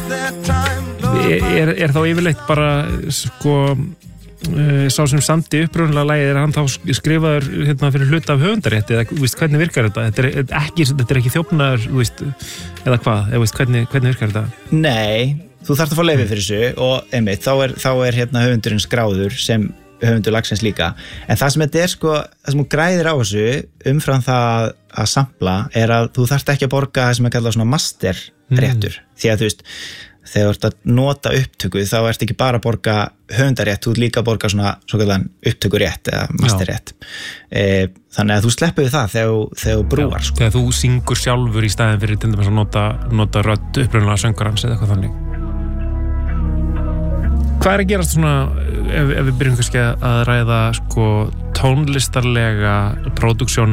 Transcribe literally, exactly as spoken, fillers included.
er, er þá yfirleitt bara sko sá sem samdi upprunalega lagið, er hann þá skrifaður hérna fyrir hluta af höfundarétti eða veist, hvernig virkar þetta? Þetta er ekki, þetta er ekki þjófnaður veist, eða hvað, eða veist, hvernig, hvernig virkar þetta? Nei, þú þarft að fá leyfi fyrir þessu og einmitt, þá er, þá er hérna höfundurinn skráður sem höfundur lagsins líka, en það sem þetta er sko, það sem hún græðir á þessu umfram það að sampla er að þú þarft ekki að borga það sem er kallað svona master réttur, mm. því að þú veist þegar þú ert að nota upptöku þá ert ekki bara að borga höfundarétt, þú ert líka að borga svona svokallan upptökurétt eða masterrétt. E, þannig að þú sleppur við það þegar, þegar þú brúar. Sko. Þegar þú syngur sjálfur í staðin fyrir til dæmis að nota, nota rödd upprunalega söngurans eða eitthvað þannig. Hvað er að gerast svona, ef, ef við byrjum kannski að ræða sko tónlistarlega pródúksjón